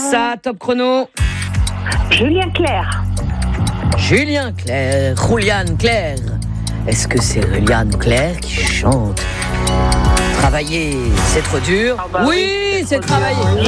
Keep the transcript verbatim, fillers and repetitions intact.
ça, top chrono. Julien Clerc. Julien Clerc, Julian Clerc. Est-ce que c'est Julian Clerc qui chante? Travailler, c'est trop dur. Ah bah oui, oui, c'est trop dur, travailler. oui.